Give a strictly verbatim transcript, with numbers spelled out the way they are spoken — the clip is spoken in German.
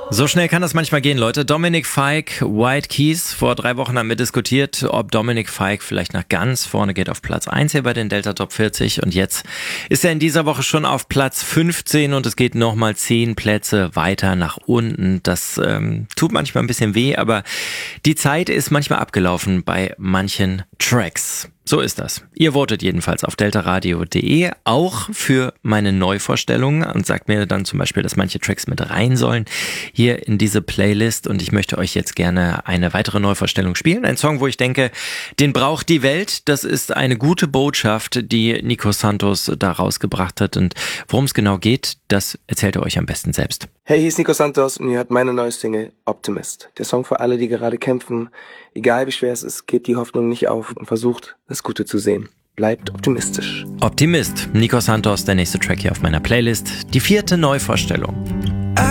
So schnell kann das manchmal gehen, Leute. Dominic Fike, White Keys. Vor drei Wochen haben wir diskutiert, ob Dominic Fike vielleicht nach ganz vorne geht auf Platz eins hier bei den Delta Top vierzig. Und jetzt ist er in dieser Woche schon auf Platz fünfzehn und es geht nochmal zehn Plätze weiter nach unten. Das ähm, tut manchmal ein bisschen weh, aber die Zeit ist manchmal abgelaufen bei manchen Tracks. So ist das. Ihr votet jedenfalls auf deltaradio punkt de auch für meine Neuvorstellungen und sagt mir dann zum Beispiel, dass manche Tracks mit rein sollen hier in diese Playlist. Und ich möchte euch jetzt gerne eine weitere Neuvorstellung spielen. Ein Song, wo ich denke, den braucht die Welt. Das ist eine gute Botschaft, die Nico Santos da rausgebracht hat. Und worum es genau geht, das erzählt er euch am besten selbst. Hey, hier ist Nico Santos und ihr hört meine neue Single Optimist. Der Song für alle, die gerade kämpfen. Egal wie schwer es ist, gebt die Hoffnung nicht auf und versucht, das Gute zu sehen. Bleibt optimistisch. Optimist, Nico Santos, der nächste Track hier auf meiner Playlist. Die vierte Neuvorstellung.